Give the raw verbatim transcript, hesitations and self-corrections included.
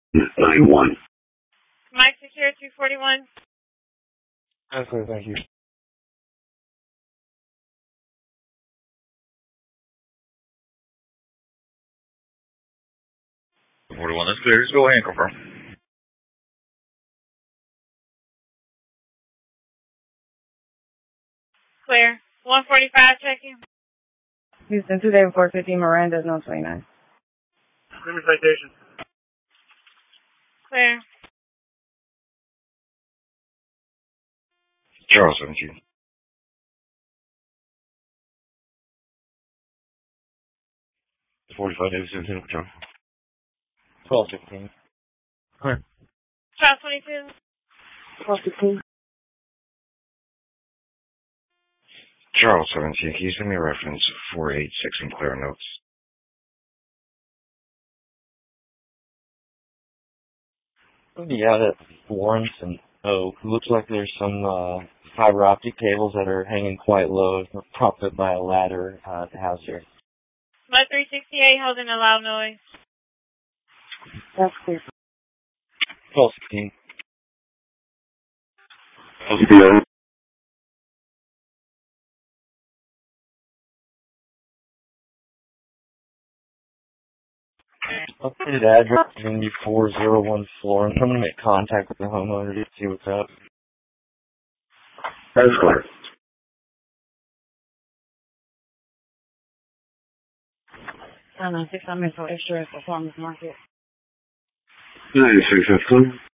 nine one. Mike Secure two forty-one. Okay, thank you. forty-one, that's clear. Just go ahead and confirm. Clear. one forty-five, checking. Houston, two David four fifty, Miranda's no twenty-nine. Clear citation. Clear. Charles seventeen. forty-five, David seventeen, Charles. twelve sixteen. Clear. Charles twenty-two. twelve sixteen. Charles seventeen, can you send me a reference four eight six and clear notes? Yeah, that's Lawrence and oh, looks like there's some uh, fiber optic cables that are hanging quite low, propped up by a ladder uh, at the house here. Mud three sixty-eight, holding a loud noise. That's clear. twelve sixteen. Updated address in the four oh one floor. I'm going to make contact with the homeowner to see what's up. That's clear. I don't know, six hundred for extra at the farmer's market. ninety-six, that's clear.